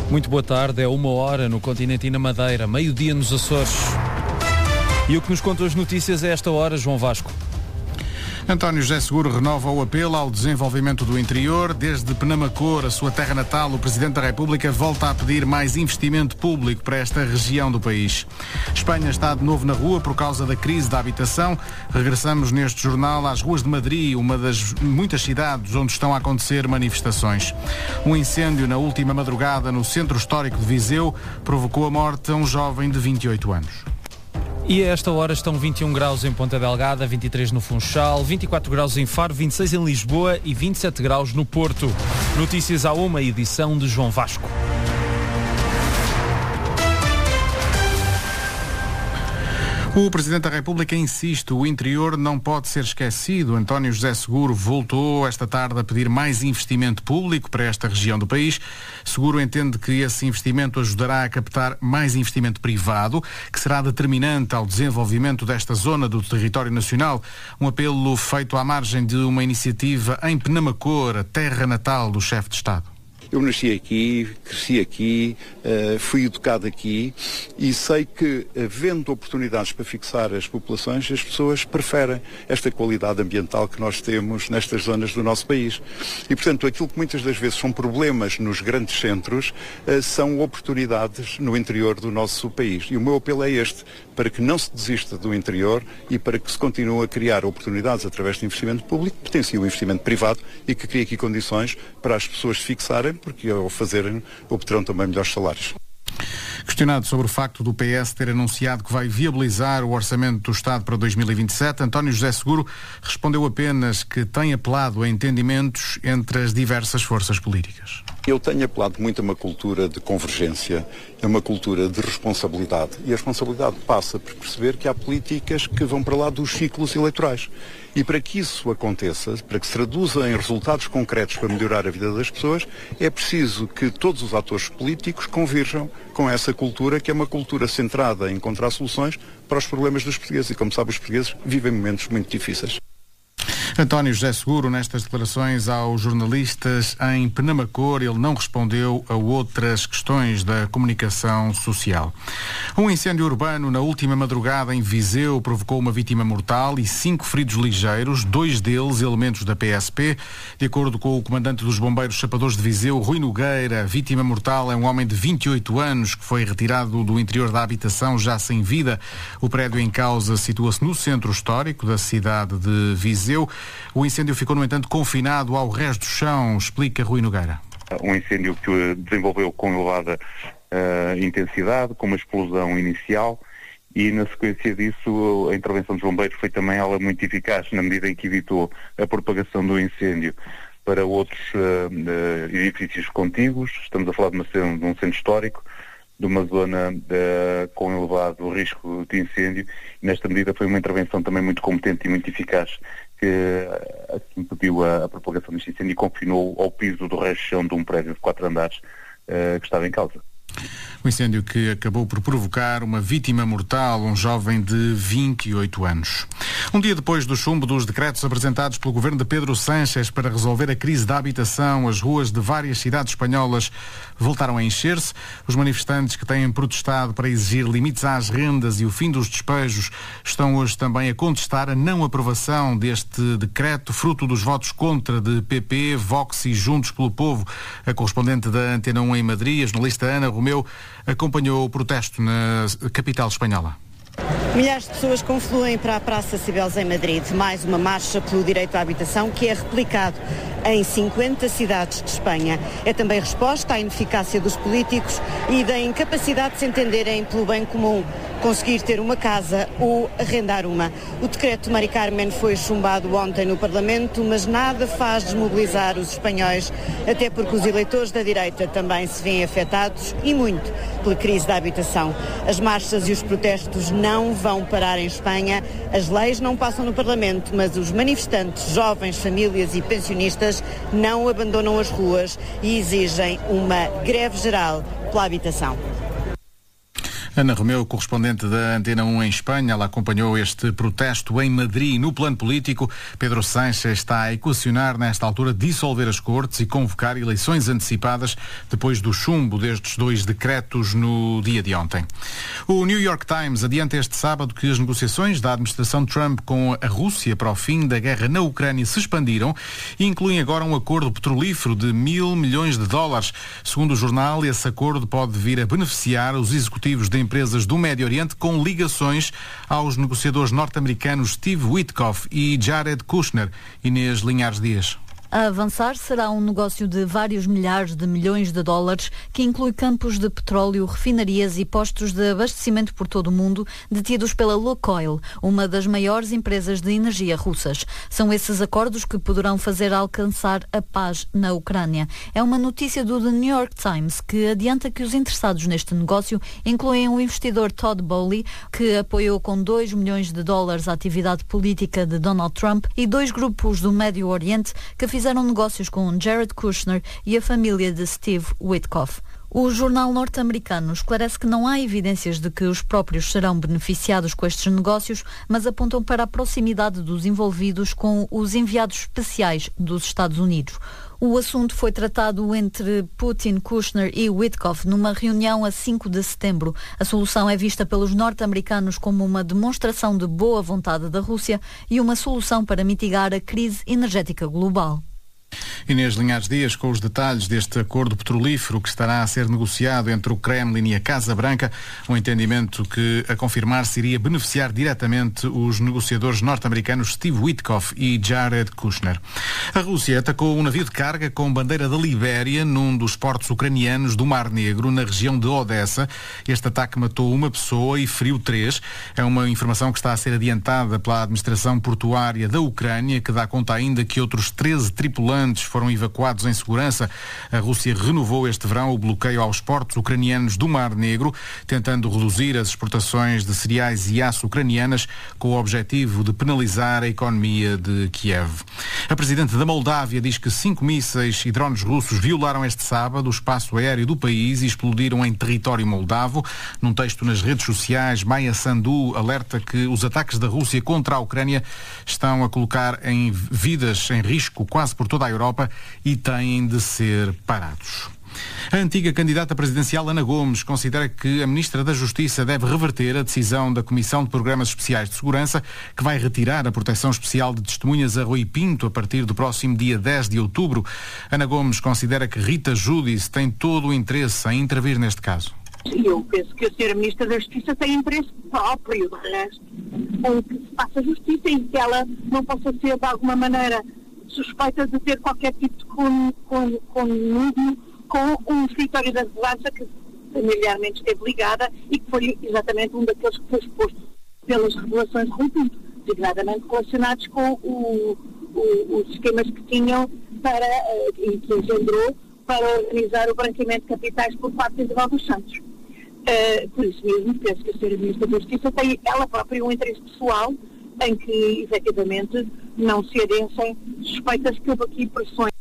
Muito boa tarde, é 1h no continente e na Madeira, meio-dia nos Açores. E o que nos conta as notícias a esta hora, João Vasco? António José Seguro renova o apelo ao desenvolvimento do interior. Desde Penamacor, a sua terra natal, o Presidente da República volta a pedir mais investimento público para esta região do país. Espanha está de novo na rua por causa da crise da habitação. Regressamos neste jornal às ruas de Madrid, uma das muitas cidades onde estão a acontecer manifestações. Um incêndio na última madrugada no centro histórico de Viseu provocou a morte a um jovem de 28 anos. E a esta hora estão 21 graus em Ponta Delgada, 23 no Funchal, 24 graus em Faro, 26 em Lisboa e 27 graus no Porto. Notícias à 1, edição de João Vasco. O Presidente da República insiste, o interior não pode ser esquecido. António José Seguro voltou esta tarde a pedir mais investimento público para esta região do país. Seguro entende que esse investimento ajudará a captar mais investimento privado, que será determinante ao desenvolvimento desta zona do território nacional. Um apelo feito à margem de uma iniciativa em Penamacor, a terra natal do chefe de Estado. Eu nasci aqui, cresci aqui, fui educado aqui e sei que, havendo oportunidades para fixar as populações, as pessoas preferem esta qualidade ambiental que nós temos nestas zonas do nosso país. E, portanto, aquilo que muitas das vezes são problemas nos grandes centros, são oportunidades no interior do nosso país. E o meu apelo é este, para que não se desista do interior e para que se continue a criar oportunidades através de investimento público, que potencie o investimento privado e que crie aqui condições para as pessoas se fixarem, porque ao fazerem obterão também melhores salários. Questionado sobre o facto do PS ter anunciado que vai viabilizar o orçamento do Estado para 2027, António José Seguro respondeu apenas que tem apelado a entendimentos entre as diversas forças políticas. Eu tenho apelado muito a uma cultura de convergência, a uma cultura de responsabilidade. E a responsabilidade passa por perceber que há políticas que vão para lá dos ciclos eleitorais. E para que isso aconteça, para que se traduza em resultados concretos para melhorar a vida das pessoas, é preciso que todos os atores políticos convirjam com essa cultura, que é uma cultura centrada em encontrar soluções para os problemas dos portugueses. E como sabe, os portugueses vivem momentos muito difíceis. António José Seguro, nestas declarações aos jornalistas em Penamacor, ele não respondeu a outras questões da comunicação social. Um incêndio urbano na última madrugada em Viseu provocou uma vítima mortal e 5 feridos ligeiros, 2 deles elementos da PSP. De acordo com o comandante dos bombeiros chapadores de Viseu, Rui Nogueira, a vítima mortal é um homem de 28 anos que foi retirado do interior da habitação já sem vida. O prédio em causa situa-se no centro histórico da cidade de Viseu. O incêndio ficou, no entanto, confinado ao resto do chão, explica Rui Nogueira. Um incêndio que desenvolveu com elevada intensidade, com uma explosão inicial e, na sequência disso, a intervenção dos bombeiros foi também ela muito eficaz, na medida em que evitou a propagação do incêndio para outros edifícios contíguos. Estamos a falar de um centro histórico, de uma zona com elevado risco de incêndio, e nesta medida foi uma intervenção também muito competente e muito eficaz, que impediu a propagação deste incêndio e confinou ao piso do resto de chão de um prédio de 4 andares que estava em causa. Um incêndio que acabou por provocar uma vítima mortal, um jovem de 28 anos. Um dia depois do chumbo dos decretos apresentados pelo governo de Pedro Sánchez para resolver a crise da habitação, as ruas de várias cidades espanholas voltaram a encher-se. Os manifestantes que têm protestado para exigir limites às rendas e o fim dos despejos estão hoje também a contestar a não aprovação deste decreto, fruto dos votos contra de PP, Vox e Juntos pelo Povo. A correspondente da Antena 1 em Madrid, a jornalista Ana Romeu, acompanhou o protesto na capital espanhola. Milhares de pessoas confluem para a Praça Cibeles em Madrid. Mais uma marcha pelo direito à habitação que é replicado em 50 cidades de Espanha. É também resposta à ineficácia dos políticos e da incapacidade de se entenderem pelo bem comum, conseguir ter uma casa ou arrendar uma. O decreto de Mari Carmen foi chumbado ontem no Parlamento, mas nada faz desmobilizar os espanhóis, até porque os eleitores da direita também se veem afetados e muito pela crise da habitação. As marchas e os protestos não vão parar em Espanha. As leis não passam no Parlamento, mas os manifestantes, jovens, famílias e pensionistas não abandonam as ruas e exigem uma greve geral pela habitação. Ana Romeu, correspondente da Antena 1 em Espanha, ela acompanhou este protesto em Madrid. No plano político, Pedro Sánchez está a equacionar, nesta altura, dissolver as Cortes e convocar eleições antecipadas depois do chumbo destes 2 decretos no dia de ontem. O New York Times adianta este sábado que as negociações da administração Trump com a Rússia para o fim da guerra na Ucrânia se expandiram e incluem agora um acordo petrolífero de $1.000 milhões. Segundo o jornal, esse acordo pode vir a beneficiar os executivos de empresas do Médio Oriente com ligações aos negociadores norte-americanos Steve Witkoff e Jared Kushner. Inês Linhares Dias. A avançar será um negócio de vários milhares de milhões de dólares que inclui campos de petróleo, refinarias e postos de abastecimento por todo o mundo detidos pela Lukoil, uma das maiores empresas de energia russas. São esses acordos que poderão fazer alcançar a paz na Ucrânia. É uma notícia do The New York Times que adianta que os interessados neste negócio incluem o investidor Todd Boehly, que apoiou com $2 milhões a atividade política de Donald Trump, e 2 grupos do Médio Oriente que fizeram negócios com Jared Kushner e a família de Steve Witkoff. O jornal norte-americano esclarece que não há evidências de que os próprios serão beneficiados com estes negócios, mas apontam para a proximidade dos envolvidos com os enviados especiais dos Estados Unidos. O assunto foi tratado entre Putin, Kushner e Witkoff numa reunião a 5 de setembro. A solução é vista pelos norte-americanos como uma demonstração de boa vontade da Rússia e uma solução para mitigar a crise energética global. Inês Linhares Dias com os detalhes deste acordo petrolífero que estará a ser negociado entre o Kremlin e a Casa Branca, um entendimento que, a confirmar-se, iria beneficiar diretamente os negociadores norte-americanos Steve Witkoff e Jared Kushner. A Rússia atacou um navio de carga com bandeira da Libéria num dos portos ucranianos do Mar Negro, na região de Odessa. Este ataque matou uma pessoa e feriu 3. É uma informação que está a ser adiantada pela administração portuária da Ucrânia, que dá conta ainda que outros 13 tripulantes foram evacuados em segurança. A Rússia renovou este verão o bloqueio aos portos ucranianos do Mar Negro, tentando reduzir as exportações de cereais e aço ucranianas, com o objetivo de penalizar a economia de Kiev. A presidente da Moldávia diz que 5 mísseis e drones russos violaram este sábado o espaço aéreo do país e explodiram em território moldavo. Num texto nas redes sociais, Maia Sandu alerta que os ataques da Rússia contra a Ucrânia estão a colocar vidas em risco quase por toda a Europa e têm de ser parados. A antiga candidata presidencial Ana Gomes considera que a Ministra da Justiça deve reverter a decisão da Comissão de Programas Especiais de Segurança, que vai retirar a proteção especial de testemunhas a Rui Pinto a partir do próximo dia 10 de outubro. Ana Gomes considera que Rita Giudice tem todo o interesse em intervir neste caso. Eu penso que a Sra. Ministra da Justiça tem interesse próprio, em que se faça justiça e que ela não possa ser, de alguma maneira, suspeita de ter qualquer tipo de conluio com um escritório de advogados que familiarmente esteve ligada e que foi exatamente um daqueles que foi exposto pelas revelações de Rui Pinto, designadamente relacionados com os esquemas que tinham e que engendrou para organizar o branqueamento de capitais por parte de Isabel dos Santos. Por isso mesmo, penso que a Sra. Ministra da Justiça tem ela própria um interesse pessoal em que, efetivamente, não se adensem suspeitas que houve aqui pressões